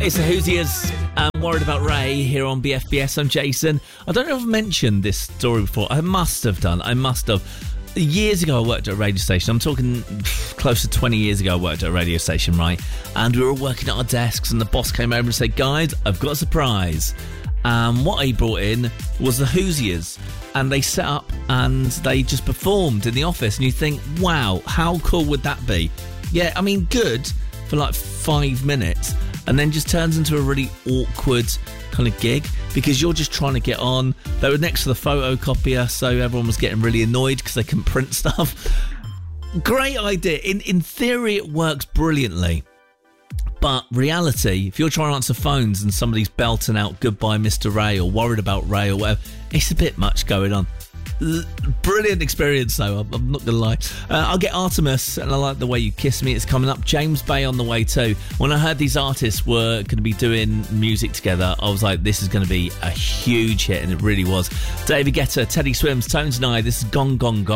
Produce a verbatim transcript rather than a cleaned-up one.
It's the Hoosiers. I'm worried about Ray here on B F B S. I'm Jason. I don't know if I've mentioned this story before. I must have done. I must have. Years ago, I worked at a radio station. I'm talking close to twenty years ago, I worked at a radio station, right? And we were working at our desks, and the boss came over and said, guys, I've got a surprise. And um, what he brought in was the Hoosiers. And they set up and they just performed in the office. And you think, wow, how cool would that be? Yeah, I mean, good for like five minutes. And then just turns into a really awkward kind of gig because you're just trying to get on. They were next to the photocopier, so everyone was getting really annoyed because they couldn't print stuff. Great idea. In in theory, it works brilliantly. But reality, if you're trying to answer phones and somebody's belting out Goodbye Mister Ray or Worried About Ray or whatever, it's a bit much going on. Brilliant experience though, I'm not gonna lie. uh, I'll get Artemis and I Like the Way You Kiss Me. It's coming up. James Bay on the way too. When I heard these artists were going to be doing music together, I was like, this is going to be a huge hit, and it really was. David Guetta, Teddy Swims, Tones and I. This is Gone Gone Gone.